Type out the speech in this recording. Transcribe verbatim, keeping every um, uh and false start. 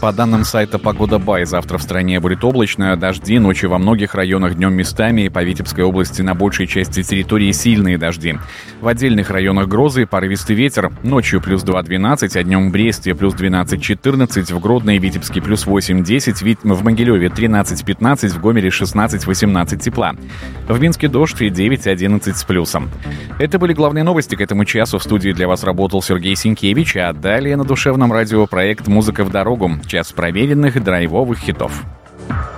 По данным сайта «Погода Бай», завтра в стране будет облачно, дожди, ночью во многих районах, днем местами, по Витебской области на большей части территории сильные дожди. В отдельных районах грозы, порывистый ветер, ночью плюс два двенадцать, а днем в Бресте плюс двенадцать четырнадцать, в Гродно и Витебске плюс восемь десять, в Могилеве тринадцать пятнадцать, в Гомеле шестнадцать восемнадцать тепла. В Минске дождь и девять одиннадцать с плюсом. Это были главные новости к этому часу. В студии для вас работал Сергей Синкевич, а далее на душевном радио проект «Музыка в дорогу». Час проверенных драйвовых хитов.